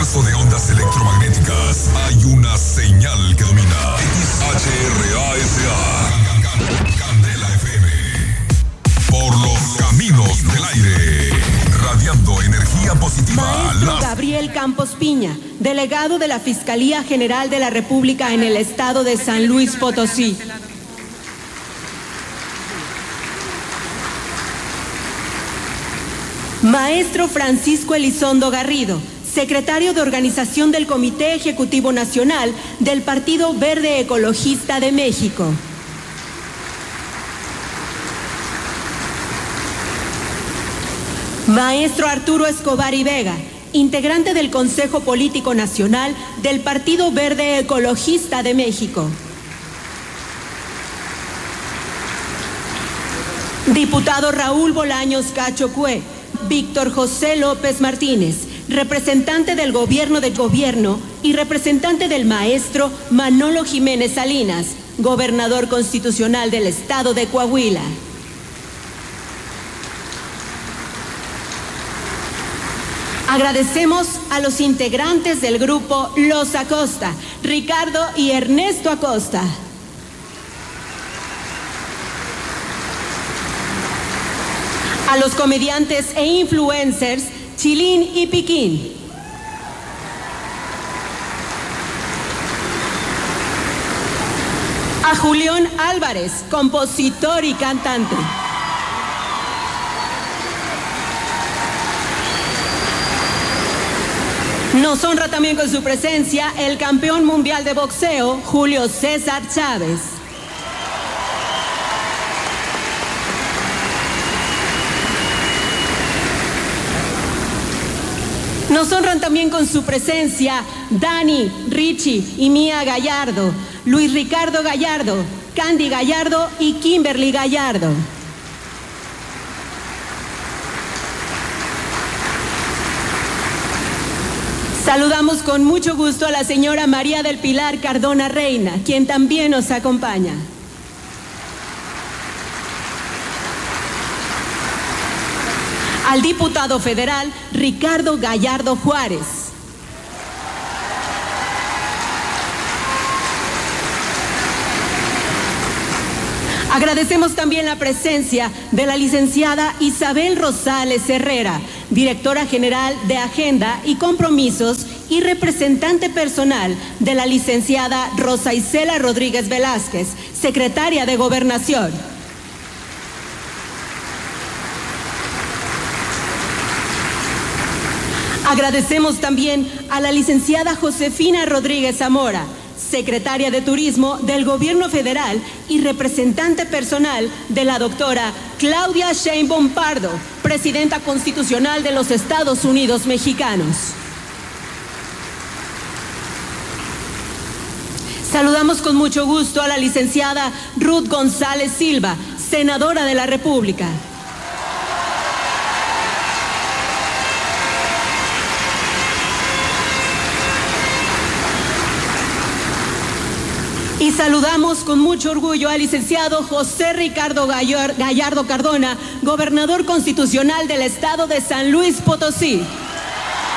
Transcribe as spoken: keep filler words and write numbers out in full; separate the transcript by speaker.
Speaker 1: caso de ondas electromagnéticas, hay una señal que domina. X H R A S A. Candela F M. Por los caminos del aire. Radiando energía positiva.
Speaker 2: Maestro la... Gabriel Campos Piña, delegado de la Fiscalía General de la República en el estado de San Luis Potosí. Maestro Francisco Elizondo Garrido, secretario de Organización del Comité Ejecutivo Nacional del Partido Verde Ecologista de México. Maestro Arturo Escobar y Vega, integrante del Consejo Político Nacional del Partido Verde Ecologista de México. Diputado Raúl Bolaños Cacho Cue, Víctor José López Martínez, representante del Gobierno del Gobierno y representante del maestro Manolo Jiménez Salinas, gobernador constitucional del estado de Coahuila. Agradecemos a los integrantes del grupo Los Acosta, Ricardo y Ernesto Acosta. A los comediantes e influencers Chilín y Piquín. A Julián Álvarez, compositor y cantante. Nos honra también con su presencia el campeón mundial de boxeo, Julio César Chávez. Nos honran también con su presencia Dani, Richie y Mía Gallardo, Luis Ricardo Gallardo, Candy Gallardo y Kimberly Gallardo. Saludamos con mucho gusto a la señora María del Pilar Cardona Reina, quien también nos acompaña. Al diputado federal Ricardo Gallardo Juárez. Agradecemos también la presencia de la licenciada Isabel Rosales Herrera, directora general de Agenda y Compromisos y representante personal de la licenciada Rosa Isela Rodríguez Velázquez, secretaria de Gobernación. Agradecemos también a la licenciada Josefina Rodríguez Zamora, secretaria de Turismo del Gobierno Federal y representante personal de la doctora Claudia Sheinbaum Pardo, presidenta constitucional de los Estados Unidos Mexicanos. Saludamos con mucho gusto a la licenciada Ruth González Silva, senadora de la República. Y saludamos con mucho orgullo al licenciado José Ricardo Gallardo Cardona, gobernador constitucional del estado de San Luis Potosí.